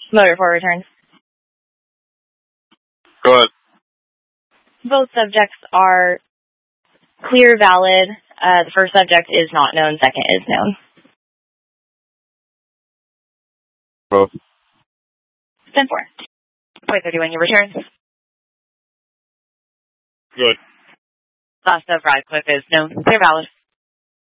Motor 4 returns. Go ahead. Both subjects are clear, valid. The first subject is not known, second is known. Both. 10-4. Point 31, your returns. Good. Last of Radcliffe is known, clear, valid.